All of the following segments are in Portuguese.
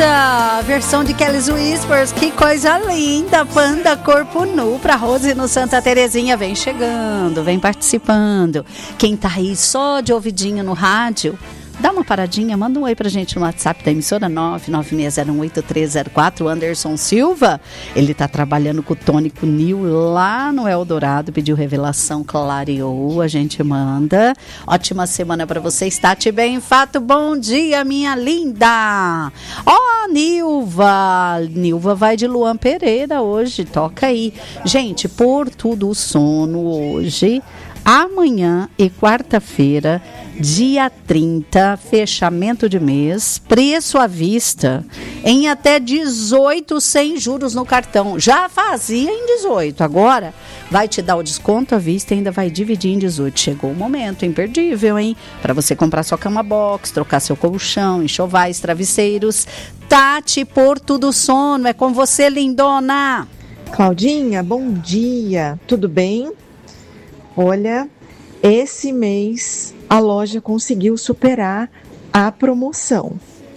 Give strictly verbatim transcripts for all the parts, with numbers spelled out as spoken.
Nossa, versão de Kelly's Whispers, que coisa linda. Panda Corpo Nu pra Rose no Santa Terezinha. Vem chegando, vem participando. Quem tá aí só de ouvidinho no rádio, dá uma paradinha, manda um oi pra gente no WhatsApp da emissora nove nove seis zero um oito três zero quatro. Anderson Silva, ele tá trabalhando com o Tônico Nil lá no Eldorado, pediu revelação, clareou, a gente manda. Ótima semana pra vocês, Tati Bem Fato, bom dia, minha linda. Ó, oh, Nilva, Nilva vai de Luan Pereira hoje, toca aí. Gente, por tudo o sono hoje, amanhã e quarta-feira, dia trinta, fechamento de mês, preço à vista, em até dezoito sem juros no cartão. Já fazia em dezoito, agora vai te dar o desconto à vista e ainda vai dividir em dezoito. Chegou o momento imperdível, hein? Para você comprar sua cama box, trocar seu colchão, enxovais, travesseiros. Tati Porto do Sono, é com você, lindona. Claudinha, bom dia, tudo bem? Olha, esse mês a loja conseguiu superar a promoção.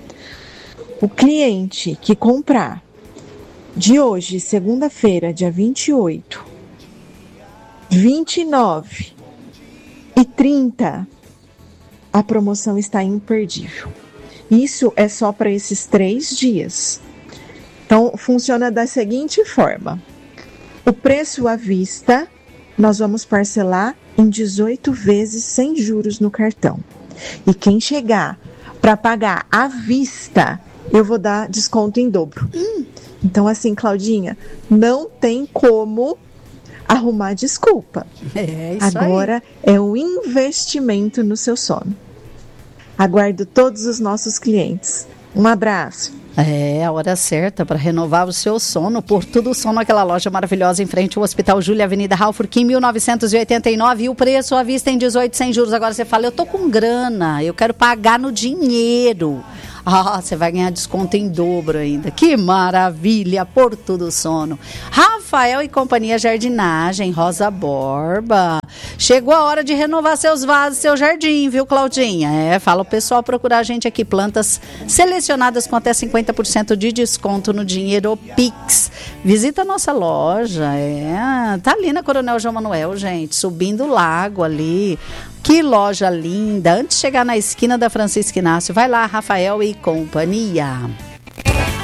O cliente que comprar de hoje, segunda-feira, dia vinte e oito, vinte e nove e trinta, a promoção está imperdível. Isso é só para esses três dias. Então, funciona da seguinte forma: o preço à vista nós vamos parcelar em dezoito vezes sem juros no cartão. E quem chegar para pagar à vista, eu vou dar desconto em dobro. Hum. Então, assim, Claudinha, não tem como arrumar desculpa. É isso Agora aí. É um investimento no seu sono. Aguardo todos os nossos clientes. Um abraço. É a hora certa para renovar o seu sono. Por tudo sono, aquela loja maravilhosa em frente ao Hospital Júlia, Avenida Ralfurquim, mil novecentos e oitenta e nove. E o preço à vista em dezoito sem juros. Agora você fala, eu tô com grana, eu quero pagar no dinheiro. Ah, você vai ganhar desconto em dobro ainda. Que maravilha, Porto do Sono. Rafael e Companhia Jardinagem, Rosa Borba. Chegou a hora de renovar seus vasos, seu jardim, viu, Claudinha? É, fala o pessoal procurar a gente aqui. Plantas selecionadas com até cinquenta por cento de desconto no dinheiro Pix. Visita a nossa loja. É, tá ali na Coronel João Manuel, gente, subindo o lago ali. Que loja linda. Antes de chegar na esquina da Francisco Inácio, vai lá, Rafael e Companhia.